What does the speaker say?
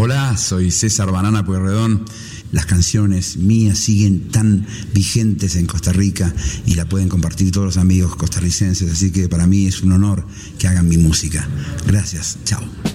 Hola, soy César Banana Pueyrredón. Las canciones mías siguen tan vigentes en Costa Rica y la pueden compartir todos los amigos costarricenses, así que para mí es un honor que hagan mi música. Gracias, chao.